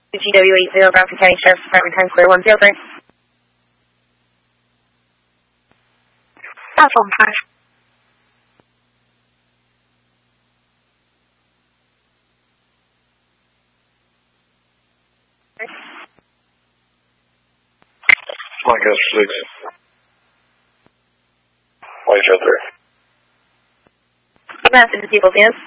GW80 Grafton County Sheriff's Department, Town Square 103. Platform 5. Lancaster 6. White Shelter. Message to people, yes?